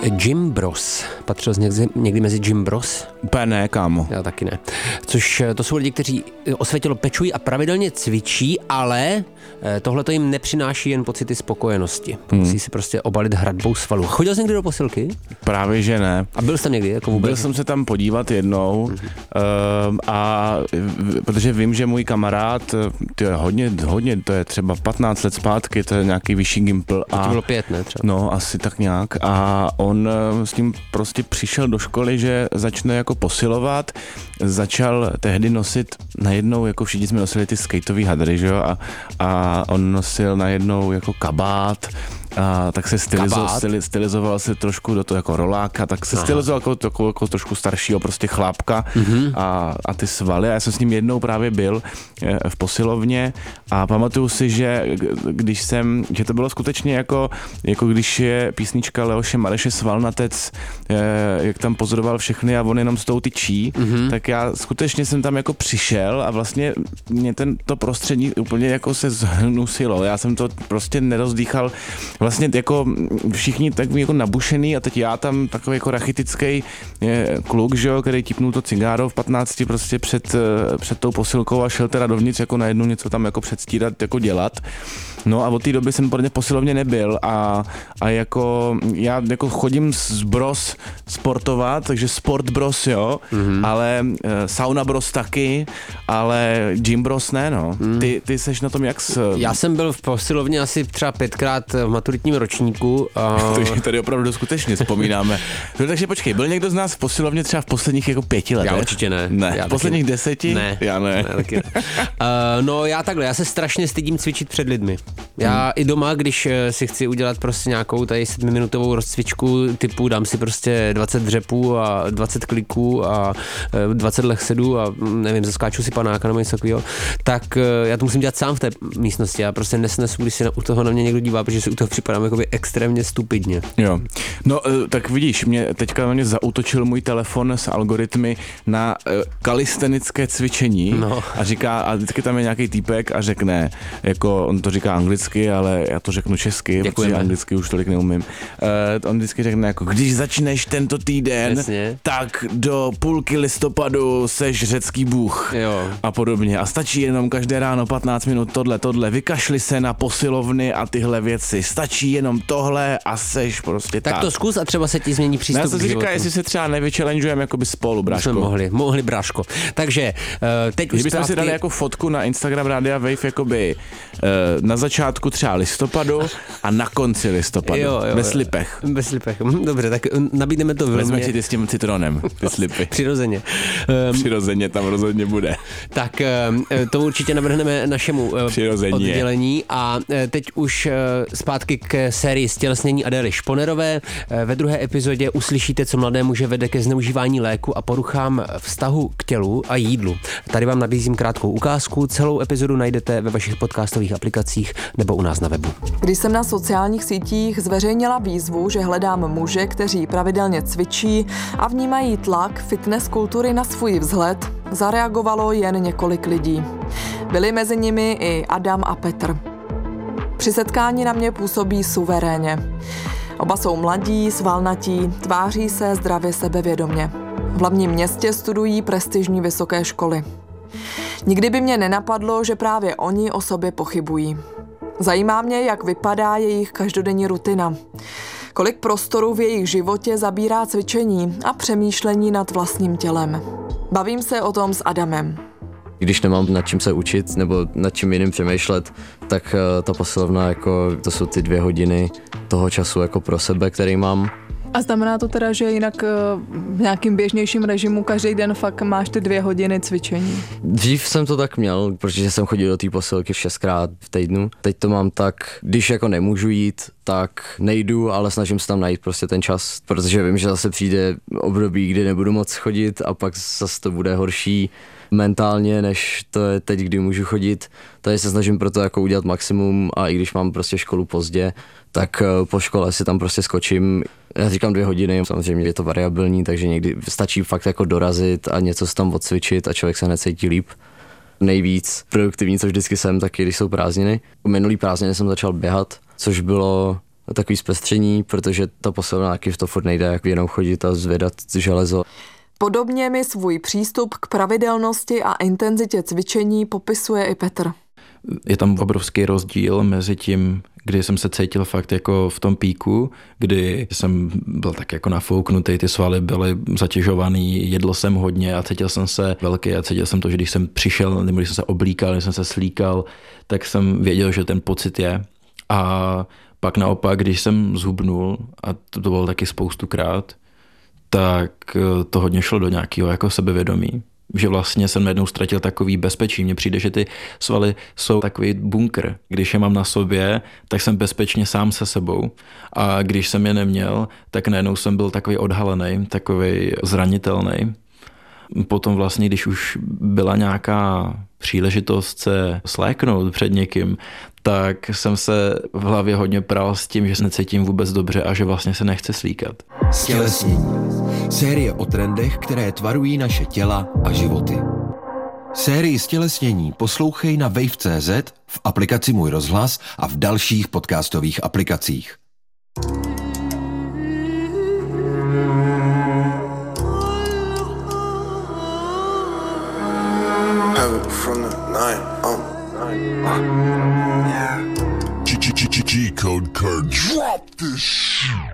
Gym Bros. Patřil jsi někdy mezi Gym Bros? Úplně ne, kámo. Já taky ne. Což to jsou lidi, kteří o své tělo pečují a pravidelně cvičí, ale tohle to jim nepřináší jen pocity spokojenosti. Musí si prostě obalit hradbou svalů. Chodil jsi někdy do posilky? Právě, že ne. A byl jsi tam někdy? Jako vůbec? Byl jsem se tam podívat jednou a protože vím, že můj kamarád, to je hodně, to je třeba 15 let zpátky, to je nějaký vyšší gimpl. A to bylo 5, ne? Třeba. No, asi tak nějak. A on s tím prostě přišel do školy, že začne jako posilovat, začal tehdy nosit najednou, jako všichni jsme nosili ty skateový hadry, že jo, a on nosil najednou jako kabát, a tak se stylizoval se trošku do toho jako roláka, tak se stylizoval jako trošku staršího prostě chlápka a ty svaly. A já jsem s ním jednou právě byl v posilovně a pamatuju si, že že to bylo skutečně jako když je písnička Leoše Mareše Svalnatec, jak tam pozoroval všechny a on jenom s tou tyčí, tak já skutečně jsem tam jako přišel a vlastně mě to prostředí úplně jako se zhnusilo. Já jsem to prostě nerozdýchal. Vlastně jako všichni tak jako nabušený a teď já tam takový jako rachitický kluk, že jo, který tipnul to cigáro v 15 prostě před tou posilkou a šel teda dovnitř jako najednou něco tam jako předstírat, jako dělat. No a od té doby jsem podle posilovně nebyl a jako já jako chodím z Bros sportovat, takže Sport Bros, jo, ale Sauna Bros taky, ale Gym Bros ne, no. Ty seš na tom jak Já jsem byl v posilovně asi třeba 5krát v maturitním ročníku. Takže tady opravdu skutečně vzpomínáme. No, takže počkej, byl někdo z nás v posilovně třeba v posledních jako 5 letech? Já určitě ne. Ne, v posledních 10? Ne. Já ne. Taky ne. No já takhle, já se strašně stydím cvičit před lidmi. Já i doma, když si chci udělat prostě nějakou tady 7minutovou rozcvičku typu dám si prostě 20 dřepů a 20 kliků a 20 lehsedů a nevím, zaskáču si panáka nebo něco takového, tak já to musím dělat sám v té místnosti. Já prostě nesnesu, když se u toho na mě někdo dívá, protože si u toho připadám jakoby extrémně stupidně. Jo. No tak vidíš, teďka na mě zaútočil můj telefon s algoritmy na kalistenické cvičení a říká, a vždycky tam je nějaký týpek a řekne, jako on to říká anglicky, ale já to řeknu česky, protože anglicky už tolik neumím. On vždycky řekne, jako když začneš tento týden, tak do půlky listopadu seš řecký bůh a podobně. A stačí jenom každé ráno 15 minut tohle, vykašli se na posilovny a tyhle věci. Stačí jenom tohle a seš prostě tak. Tak to zkus a třeba se ti změní přístup k životu. Já se říká, jestli se třeba nevychallengeujeme jakoby spolu, bráško. Mohli, bráško. Takže teď už kdybychom si dali jako fotku na Instagram Rádia Wave jakoby na začátku třeba listopadu a na konci listopadu. Bez slipech. Bez slipech. Dobře, tak nabídneme to velmi. Vezme ti s tím citronem, ty slipy. Přirozeně. Přirozeně tam rozhodně bude. Tak to určitě navrhneme našemu oddělení a teď už zpátky k sérii Stělesnění Adély Šponerové. Ve druhé epizodě uslyšíte, co mladé muže vede ke zneužívání léku a poruchám vztahu k tělu a jídlu. Tady vám nabízím krátkou ukázku. Celou epizodu najdete ve vašich podcastových aplikacích nebo u nás na webu. Když jsem na sociálních sítích zveřejnila výzvu, že hledám muže, kteří pravidelně cvičí a vnímají tlak fitness kultury na svůj vzhled, zareagovalo jen několik lidí. Byli mezi nimi i Adam a Petr. Při setkání na mě působí suverénně. Oba jsou mladí, svalnatí, tváří se zdravě sebevědomě. V hlavním městě studují prestižní vysoké školy. Nikdy by mě nenapadlo, že právě oni o sobě pochybují. Zajímá mě, jak vypadá jejich každodenní rutina. Kolik prostoru v jejich životě zabírá cvičení a přemýšlení nad vlastním tělem. Bavím se o tom s Adamem. Když nemám nad čím se učit nebo nad čím jiným přemýšlet, tak ta posilovna, jako, to jsou ty 2 hodiny toho času jako pro sebe, který mám. A znamená to teda, že jinak v nějakým běžnějším režimu každý den fakt máš ty 2 hodiny cvičení? Dřív jsem to tak měl, protože jsem chodil do té posilky 6krát v týdnu. Teď to mám tak, když jako nemůžu jít, tak nejdu, ale snažím se tam najít prostě ten čas, protože vím, že zase přijde období, kdy nebudu moc chodit a pak zase to bude horší mentálně, než to je teď, kdy můžu chodit. Tady se snažím proto jako udělat maximum a i když mám prostě školu pozdě, tak po škole si tam prostě skočím. Já říkám 2 hodiny, samozřejmě je to variabilní, takže někdy stačí fakt jako dorazit a něco si tam odcvičit a člověk se hned cítí líp. Nejvíc produktivní, co vždycky jsem, taky když jsou prázdniny. Minulý prázdniny jsem začal běhat, což bylo takový zpestření, protože ta posilovna taky v to furt nejde, jak jenom chodit a zvedat železo. Podobně mi svůj přístup k pravidelnosti a intenzitě cvičení popisuje i Petr. Je tam obrovský rozdíl mezi tím, kdy jsem se cítil fakt jako v tom píku, kdy jsem byl tak jako nafouknutý, ty svaly byly zatěžovaný, jedl jsem hodně a cítil jsem se velký a cítil jsem to, že když jsem přišel, nebo když jsem se oblíkal, když jsem se slíkal, tak jsem věděl, že ten pocit je. A pak naopak, když jsem zhubnul, a to bylo taky spoustukrát, tak to hodně šlo do nějakého jako sebevědomí. Že vlastně jsem najednou ztratil takový bezpečí. Mně přijde, že ty svaly jsou takový bunkr. Když je mám na sobě, tak jsem bezpečně sám se sebou. A když jsem je neměl, tak najednou jsem byl takový odhalený, takový zranitelný. Potom vlastně, když už byla nějaká příležitost se sléknout před někým, tak jsem se v hlavě hodně pral s tím, že se necítím vůbec dobře a že vlastně se nechci slíkat. Stělesnění. Série o trendech, které tvarují naše těla a životy. Sérii Stělesnění poslouchej na wave.cz, v aplikaci Můj rozhlas a v dalších podcastových aplikacích. G-code card. Drop this shit.